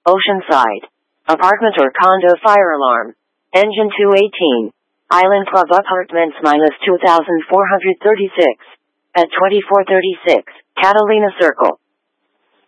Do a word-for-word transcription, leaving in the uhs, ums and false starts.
Oceanside. Apartment or condo fire alarm. Engine two eighteen. Island Club Apartments minus two thousand four hundred thirty-six. At twenty-four thirty-six, Catalina Circle.